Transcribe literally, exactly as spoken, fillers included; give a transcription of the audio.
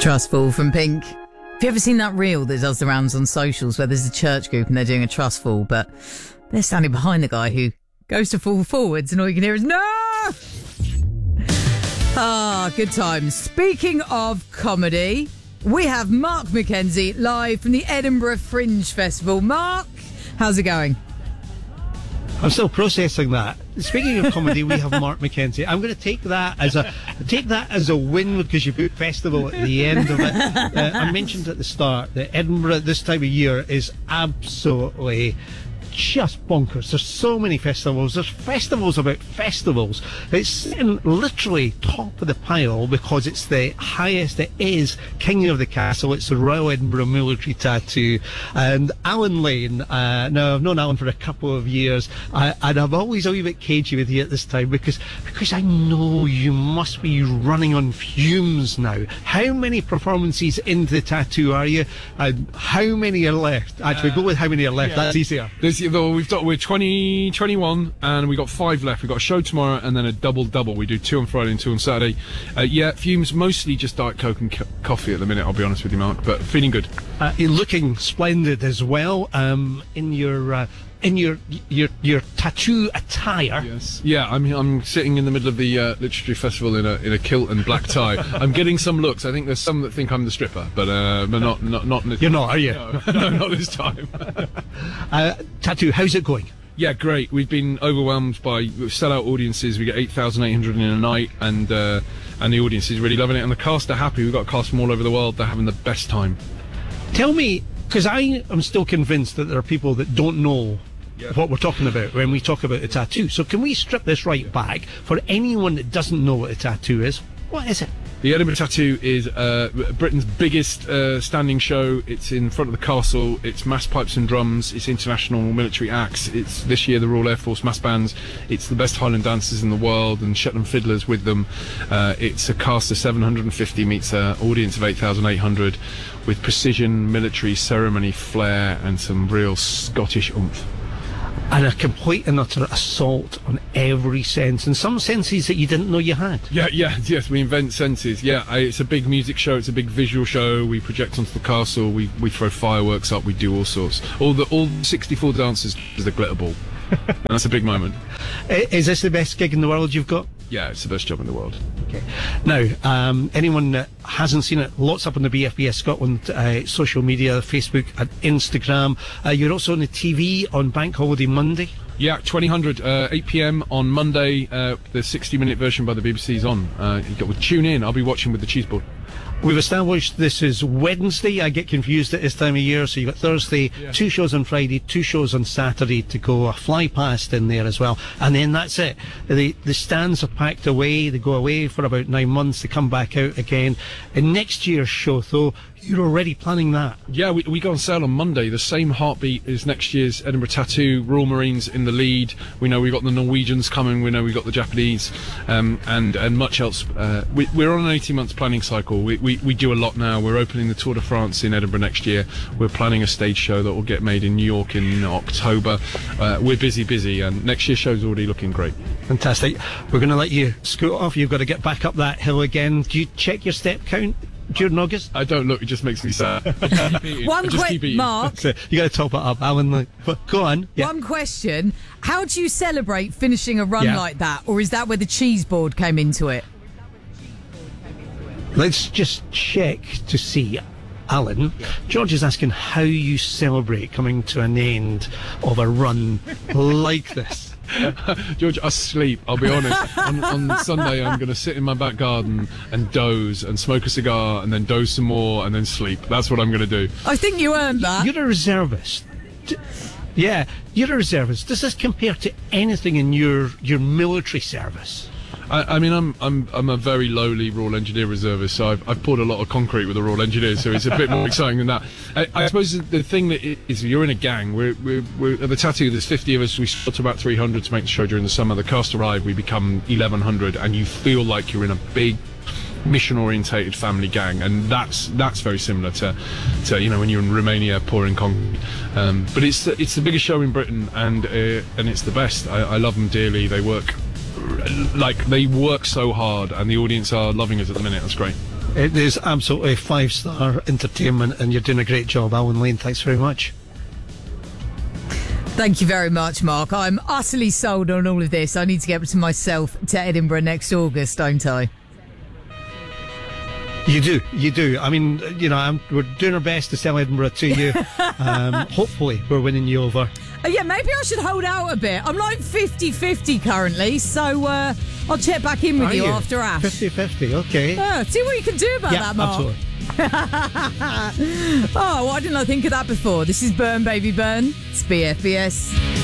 Trustful from Pink. Have you ever seen that reel that does the rounds on socials where there's a church group and they're doing a trustful, but they're standing behind the guy who goes to fall forwards and all you can hear is no! Ah, good times. Speaking of comedy, we have Mark McKenzie live from the Edinburgh Fringe Festival. Mark, how's it going? I'm still processing that. Speaking of comedy, we have Mark McKenzie. I'm going to take that as a take that as a win because you put festival at the end of it. Uh, I mentioned at the start that Edinburgh this time of year is absolutely just bonkers. There's so many festivals. There's festivals about festivals. It's sitting literally top of the pile because it's the highest. It is King of the Castle. It's the Royal Edinburgh Military Tattoo. And Alan Lane, uh, now I've known Alan for a couple of years, uh, and I'm always a wee bit cagey with you at this time because because I know you must be running on fumes now. How many performances into the tattoo are you? And how many are left? Actually, uh, go with how many are left. Yeah. That's easier. There's Though we've got we're twenty, twenty-one, and we've got five left. We've got a show tomorrow and then a double double. We do two on Friday and two on Saturday. Uh, yeah, fumes mostly just Diet Coke and co- coffee at the minute. I'll be honest with you, Mark, but feeling good. Uh, you're looking splendid as well. Um, in your uh, in your your your tattoo attire. Yes. Yeah, I'm I'm sitting in the middle of the uh, literary festival in a in a kilt and black tie. I'm getting some looks. I think there's some that think I'm the stripper, but uh, but not not not. You're not, are you? No, no, not this time. uh, tattoo. How's it going? Yeah, great. We've been overwhelmed by sellout audiences. We get eight thousand eight hundred in a night, and uh, and the audience is really loving it. And the cast are happy. We've got a cast from all over the world. They're having the best time. Tell me, because I am still convinced that there are people that don't know yeah. what we're talking about when we talk about a tattoo. So can we strip this right back for anyone that doesn't know what a tattoo is? What is it? The Edinburgh Tattoo is uh, Britain's biggest uh, standing show. It's in front of the castle. It's mass pipes and drums. It's international military acts. It's this year the Royal Air Force mass bands. It's the best Highland dancers in the world and Shetland fiddlers with them. Uh, it's a cast of seven hundred fifty meets an audience of eight thousand eight hundred with precision, military, ceremony, flair and some real Scottish oomph. And a complete and utter assault on every sense, and some senses that you didn't know you had. Yeah, yeah, yes, we invent senses. Yeah, I, it's a big music show, it's a big visual show. We project onto the castle, we, we throw fireworks up, we do all sorts. All the all sixty-four dancers is the glitter ball. And that's a big moment. Is this the best gig in the world you've got? Yeah, it's the best job in the world. Okay. Now, um, anyone that hasn't seen it, lots up on the B F B S Scotland uh, social media, Facebook and Instagram. Uh, you're also on the T V on Bank Holiday Monday. Yeah, twenty hundred, uh, eight p.m. on Monday. Uh, the sixty-minute version by the B B C is on. Uh, you got to tune in. I'll be watching with the cheese board. We've established this is Wednesday. I get confused at this time of year. So you've got Thursday, yeah. two shows on Friday, two shows on Saturday to go. A fly past in there as well. And then that's it. The, the stands are packed away. They go away for about nine months. They come back out again. And next year's show, though, you're already planning that. Yeah, we, we go on sale on Monday. The same heartbeat as next year's Edinburgh Tattoo. Royal Marines in the lead. We know we've got the Norwegians coming. We know we've got the Japanese, um, and and much else. Uh, we, we're on an eighteen months planning cycle. We, we we do a lot now. We're opening the Tour de France in Edinburgh next year. We're planning a stage show that will get made in New York in October. Uh, we're busy, busy, and next year's show's already looking great. Fantastic. We're going to let you scoot off. You've got to get back up that hill again. Do you check your step count during August? I don't look, it just makes me sad. One question, Mark. You got to top it up, Alan. Go on. Yeah. One question. How do you celebrate finishing a run yeah. like that? Or is that where the cheese board came into it? Let's just check to see. Alan, yeah. George is asking how you celebrate coming to an end of a run like this. George, I sleep, I'll be honest. on, on Sunday I'm going to sit in my back garden and doze and smoke a cigar and then doze some more and then sleep. That's what I'm going to do. I think you earned that. You're a reservist. D- yeah, you're a reservist. Does this compare to anything in your, your military service? I, I mean, I'm I'm I'm a very lowly Royal Engineer reservist, so I've I've poured a lot of concrete with the Royal Engineers, so it's a bit more exciting than that. I, I suppose the thing that is, you're in a gang. We're we're, we're at the Tattoo. There's fifty of us. We start to about three hundred to make the show during the summer. The cast arrive. We become eleven hundred, and you feel like you're in a big mission-orientated family gang, and that's that's very similar to, to you know, when you're in Romania pouring concrete. Um, but it's it's the biggest show in Britain, and uh, and it's the best. I, I love them dearly. They work like they work so hard, and the audience are loving us at the minute. That's great. It is absolutely five-star entertainment, and you're doing a great job, Alan Lane. Thanks very much. Thank you very much, Mark. I'm utterly sold on all of this. I need to get to myself to Edinburgh next August, don't I? You do, you do. I mean, you know, I'm, we're doing our best to sell Edinburgh to you. um, hopefully, we're winning you over. Uh, yeah, maybe I should hold out a bit. I'm like fifty-fifty currently, so uh, I'll check back in with Are you, you? after Ash. fifty-fifty, okay. Uh, see what you can do about Yeah, that, Mark. absolutely. Oh, why didn't I think of that before? This is Burn Baby Burn. It's B F B S.